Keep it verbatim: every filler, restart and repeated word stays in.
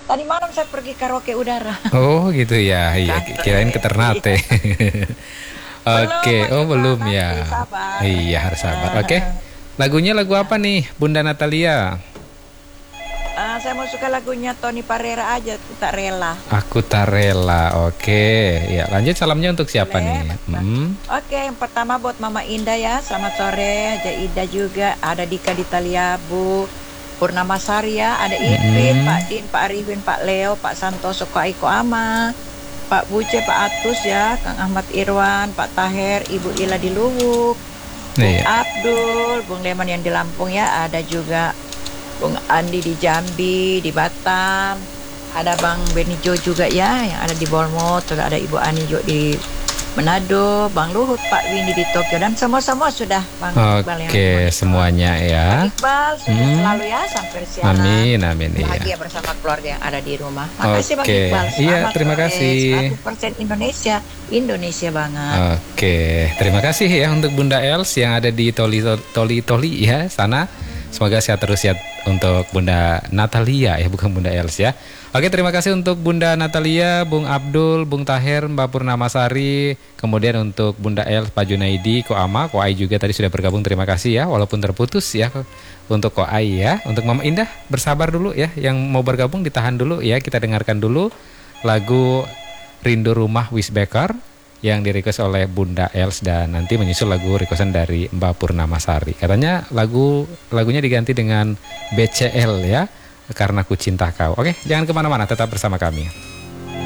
Tadi malam saya pergi karaoke udara. Oh gitu ya, iya Santai. kirain ke Ternate. Belum, Oke, oh Pak, belum nanti ya. sabar. Iya harus sabar. Oke, Eh, lagunya lagu apa nih, Bunda Natalia? eh, saya mau suka lagunya Tony Parera aja, aku tak rela. Aku tak rela. Oke, ya lanjut salamnya untuk siapa Boleh, nih? Pak. Hmm. Oke, yang pertama buat Mama Indah ya. Selamat sore, Haja Ida juga. Ada Dika Ditalia, Bu Purnama Sarya, ada Ipin, Mm-mm. Pak Din, Pak Arifin, Pak Leo, Pak Santoso, Kak Iko Ama, Pak Buce, Pak Atus ya, Kang Ahmad Irwan, Pak Taher, Ibu Ila di Luwuk, Bung Iya. Abdul, Bung Leman yang di Lampung ya, ada juga Bung Andi di Jambi, di Batam, ada Bang Benijo juga ya, yang ada di Bolmot, juga ada Ibu Ani juga di Manado, Bang Luhut, Pak Windy di Tokyo, dan semua-semua sudah Bang Iqbal yang Oke, monitor. semuanya ya. Bang Iqbal sukses Hmm. selalu ya sampai siaran. Amin, amin Bahagia iya. bersama keluarga yang ada di rumah. Makasih Bang Oke, Iqbal. iya Selamat terima sore. kasih. seratus persen Indonesia, Indonesia banget. Oke, terima kasih ya untuk Bunda Els yang ada di Toli Toli Toli ya sana. Semoga sehat terus ya untuk Bunda Natalia ya, bukan Bunda Els ya. Oke, terima kasih untuk Bunda Natalia, Bung Abdul, Bung Taher, Mbak Purnamasari, kemudian untuk Bunda Els, Pak Junaidi, Ko Ama, Ko Ai juga tadi sudah bergabung. Terima kasih ya, walaupun terputus ya untuk Ko Ai ya. Untuk Mama Indah bersabar dulu ya, yang mau bergabung ditahan dulu ya. Kita dengarkan dulu lagu Rindu Rumah Wisbekar yang direquest oleh Bunda Els, dan nanti menyusul lagu requestan dari Mbak Purnamasari. Katanya lagu lagunya diganti dengan B C L ya, karena ku cinta kau. Oke, jangan kemana-mana, tetap bersama kami.